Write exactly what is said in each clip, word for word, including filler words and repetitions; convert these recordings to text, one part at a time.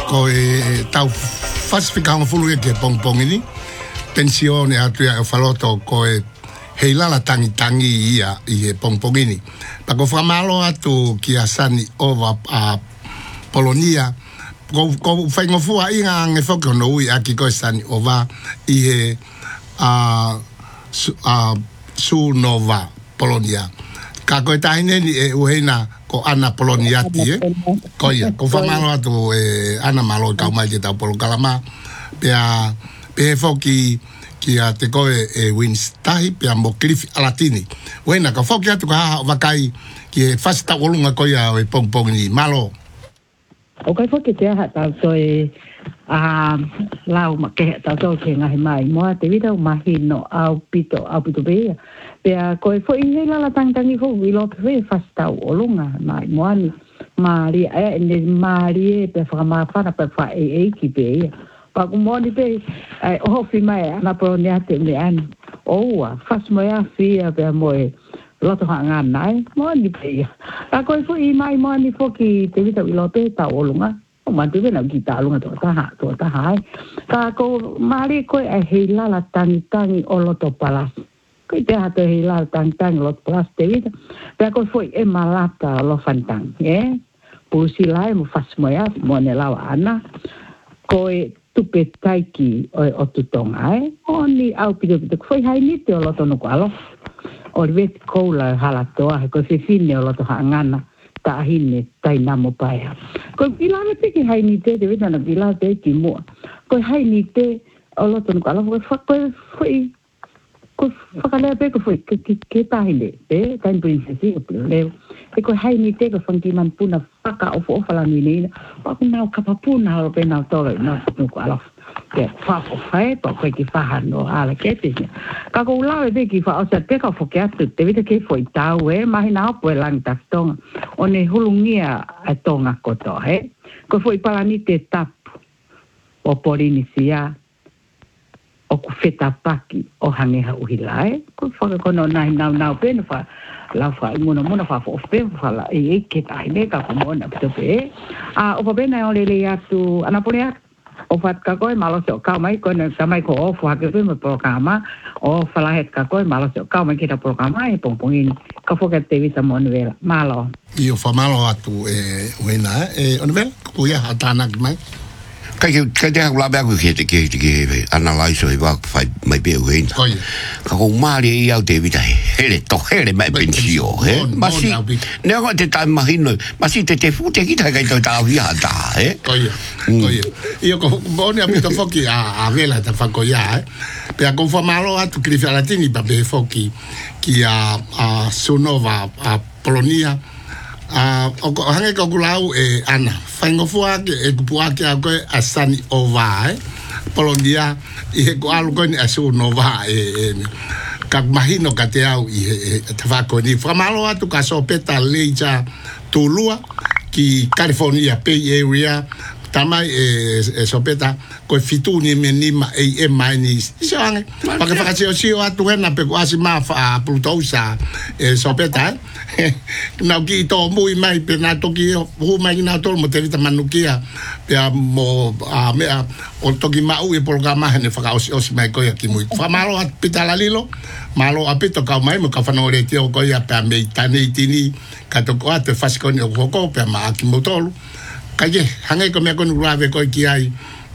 ko e tau fasifika ngafulu e ke pong pong ini pensione atu ya faloto ko e hei lala tangi tangi ia i e pong pong ini pa ko famalo atu ki asani ova a Polonia ko ko fai ngofua inga nge foko no ui aki ko sani ova i e a a su nova Polonia ka ko tahine ni e uheina ko ana Polonia ti e ko ia ko famalo atu e ana malo ka mai te tau polo kalama pe a pe foki ki a te ko e winstahi pe a mo cliff alatini uheina ka foki atu ka vakai ki e fasta olunga ko ia e pong pong ni malo. O kai foki te ha tau soe a lau ma ke tau so ke ngai mai mo te vita mahino au pito au pito be pe a ko foi ngai la tang tang i fo vi lo pe fasta o longa mai mo ani mari e ne mari pe fa ma fa na pe fa e e ki be pa ko mo ni pe o fi mai na pro ne ate me an o a fas mo ya fi pe mo loto hanga nai mo ni pe a ko foi mai mo ni fo ki te vita vi lo pe ta o longa o ma te vena ki ta longa to ta ha to ta hai ka ko mari ko e hei la la tangi tangi o loto palas ko te ha te hei la tangi tangi loto palas te vita pe ko foi e malata lo fantang e pusi lai mo fas mo ya mo ne la ana ko e tupe taiki o o tutonga e o ni au pito pito foi hai ni te o loto no ko alo o vet kola hala toa ko se fine o loto hangana ta hine tai namo paia ko bila te ki hai ni te de vena na bila te ki mo ko hai ni te o loto no ala ko fa ko foi ko fa kala pe ko foi ke ke ta hine te tai princesi o le e ko hai ni te ko fangi man puna faka o fo fala ni ni pa ko na ka pa puna o pe na to na no ko ala ke fa ko fai pa ko ki fa no ala ke te ka ko la be ki fa o sa pe ka fo ke atu te vita ke foi tau e mai na po lang ta tong o ne hulungia a tonga ko to he ko foi pala ni te tap o polinisia o ku feta paki o hange ha uhilai ko fa ko no nai nau nau pe no fa la fa ngona mona fa fo pe fa la e ke ta ne ka ko mona pe pe a o pa bena o le le atu ana polia o fat ka ko malo so ka mai ko na sa mai ko o fa ke pe mo programa o fa la het ka ko malo so ka mai ke ta programa e pong pongin ka fo ke te vita mo novela malo io fa malo atu e wena e onvel ko ya atana mai kai kai te la ba ku ke te ke ke analyze o va fai mai be wen ka ko mari ia te vita hele to hele mai pensio he ma si ne ko te ta imagino ma si te te fute ki ta kai to ta via ta he oye oye io ko boni a pito foki a a vela ta fa ko ya pe a conformalo a tu cliff alatini pa be foki ki a a sonova a Polonia a o hange ko kulau e ana fango fua ke e kupua ke a ko asani ova Polonia e ko alu ko ni asu nova e ka mahino ka te au i te fa ko ni famalo atu ka so peta leja tulua ki California Bay Area tamai e sopeta ko fitu ni menima e e mai ni sange pa ka fa se o atu na pe ko asima fa plutosa e sopeta na ki to muy mai pe na to ki hu mai na to mo te vita manukia pe mo a me o to ki mau e programa ne fa o o mai ko ki muy fa malo at pitala lilo malo apito ka mai mo ka fa no re ti o ko ya pe me tani tini ka to ko at fa ko ni o ko pe ma ki motolo kaje hange ko me ko nu rave ko ki ai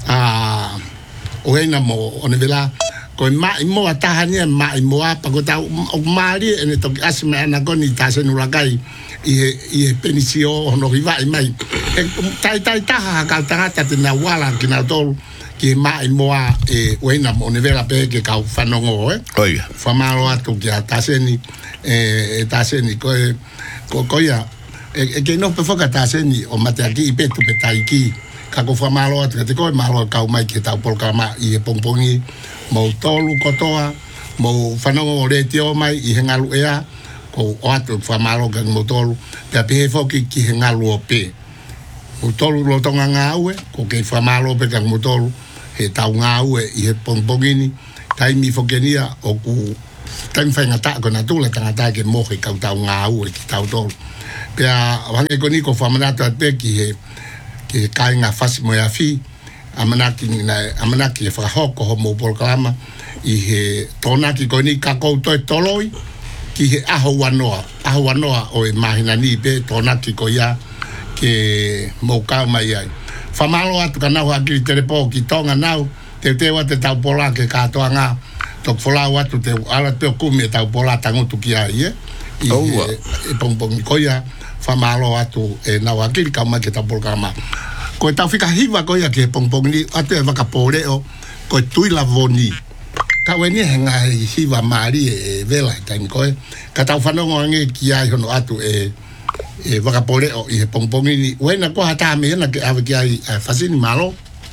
a o ena mo onevela ko mai mo atahania mai mo apa ko ta o mari ene to asme ana ko ni ta se nulakai i i penisio no riva mai tai tai ta ka ta ta na wala ki na tol ki mai mo e o ena mo onevela pe ke ka fanongo e oi fa malo atu ki ta se ni e ta se ni ko ko ko ya e ke no pe foka ta se ni o mate aki i petu pe tai ki ka ko fa malo atu te ko malo ka mai ki ta por kama i pongpongi mo tolu kotoa mo fanongo re tio mai i hengalu ea ko atu fa malo ka mo tolu pe pe foki ki hengalu pe o tolu lo tonga ngaue ko ke fa malo pe ka mo tolu he ta ngaue i pongpongini tai mi fokenia o ku tan fa ngata ko na tu la tanga ke mo ke ka ta ngaue ki ta tolu pe a wange ko ni ko fa manata pe ki he ke kai nga fasi mo ya fi amanaki na amanaki fa hoko ho mo programa i he tonaki ko ni ka ko to toloi ki he aho wanoa aho wanoa o e mahina ni pe tonaki ko ya ke mo ka mai ai fa malo atu kana ho aki telepo ki tonga nau te te wa te tau pola ke ka toanga tok fola wa tu te ala te ku me tau pola tango tu ki ai e e pong pong ko ya fa malo atu e na wa ki ka ma ke tau programa ko tau fika hiva ko ya ke pong pong ni atu e vaka pole o ko tui la voni ka weni henga hiva mari e vela tan ko ka tau fano nge ki ai hono atu e e vaka pole o i pong pong ni wena ko hata me na ke ave ki ai fasini malo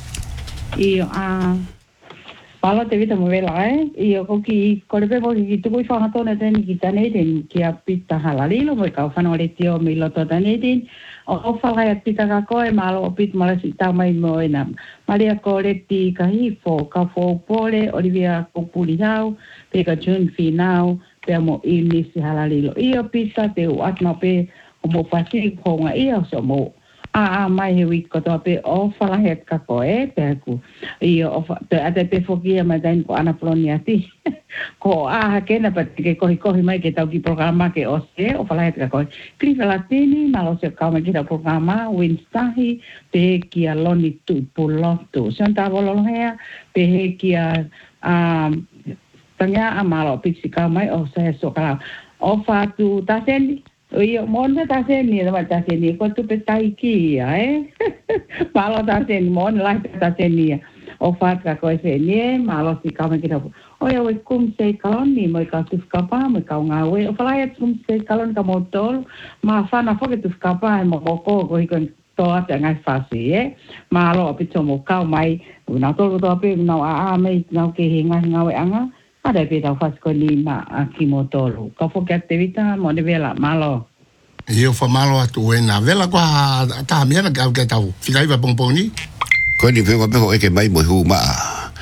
i a pala te vita mo vela e i ko ki ko le bevo ki tu ko fa hato na tani ki tane den ki a pita halalilo mo ka fano le tio mi lo to tane den o fa ga pita ka ko e malo o pit mala si ta mai mo ena maria ko le ti ka hi fo ka fo pole olivia ko pulihau pe ka jun finau pe mo i ni si halalilo i o pita te o atma pe o mo pasi ko nga i o so mo a a mai he wik ko to pe o fa ga ka ko e pe ku i o te ate pe fo ki ma dan ko ana plonia ti ko a ke na pa ke ko ko mai ke tau ki programa ke o se o fa la ka ko kriva latini ma lo se ka ma ki da programa winstahi pe ki a loni tu puloto santa volo he pe he ki a um tanga a malo pixi ka mai o se so ka o fa tu ta sen Io monda ta sen ni ma ta sen ni ko tu pe tai ki eh malo ta sen mon la ta sen ni o fa ka ko se ni malo si ka me ki o ya we kum se kalon ni mo ka tu ka pa mo ka nga we o fa ya kum se kalon ka motor ma fa na fo ke tu ka pa mo ko ko ko to ata nga fa si eh malo pe to mo ka mai na to to pe na a a mai na ke nga nga we anga ada peta fasco lima aki motolo ka fo ke actività mo de vela malo io fa malo a tu na vela qua ta mia na ka tau fikai va pomponi ko ni pe pe ko e ke mai mo hu ma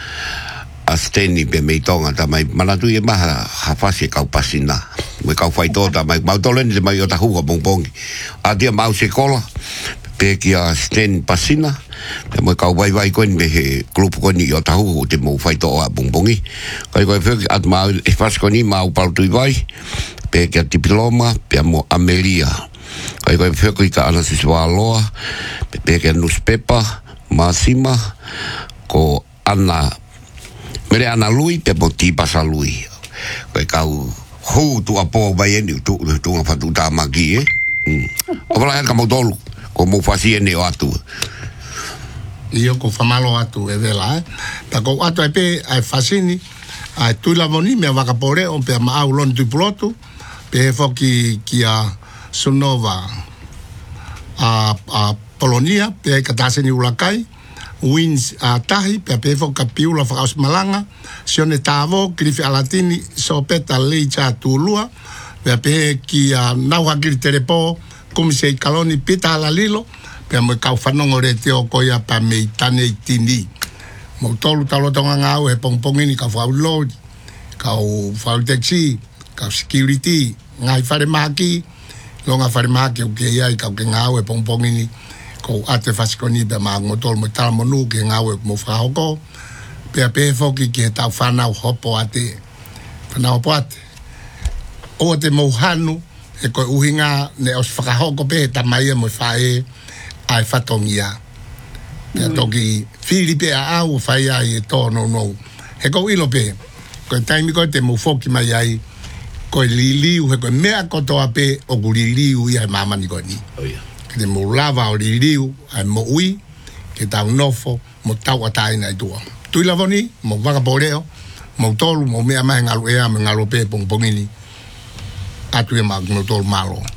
a steni pe me tonga ta mai mana tu e ma ha fasi ka pasina mo ka fai to ta mai ma to len de mai o ta hu pomponi a dia mau se kola pe ki a sten pasina te mo ka vai vai ko ni he grupo ko ni o ta hu te mo fai to a pomponi kai ko fe at ma e fas ko ni ma u pal tu vai pe ki a diploma pe mo ameria kai ko fe ko ka ana se swaloa pe ki a newspaper masima ko ana mere ana lui pe mo ti pasa lui ko ka hu tu apo vai ni tu tu fa tu ta magi eh o la ka mo dolu como fazia ne atu io ko famalo atu e vela eh ta ko atu e pe ai fasini ai tu la boni me va capore on pe ma au lon tu ploto pe foki ki a sonova a a Polonia pe ka tase ni ulakai wins a tahi pe pe fo kapiula fa aus malanga sione tavo krifi alatini so peta lecha tulua pe pe ki a nau hakiri telepo como se kaloni pita la lilo pe mo ka fanongo re te o koia pa me tane tini mo tolu talo tonga ngau e pongpongi ni ka fa load ka o fa taxi ka security ngai fare maki longa fare maki o ke ia ka ke ngau e pongpongi ni ko ate faskoni be ma mo tol mo tal mo nu ke ngau e mo fa ko pe pe fo ki ke ta fa na hopo ate fa na hopo ate o te mo hanu e ko uhinga ne os whakahoko pe ta mai mo fae ai fatongia e toki Filipe a au fai ai e to no no e ko ilo pe ko taimi ko te mo foki mai ai ko liliu he ko mea ko to ape o guliliu ia mama ni ko ni ke mo lava o liliu ai mo ui ke ta nofo mo tau atai na tua tu lavoni mo vaga poreo mo tolu mo mea mai ngalu e a ngalu pe pongpongini atu e magno tol malo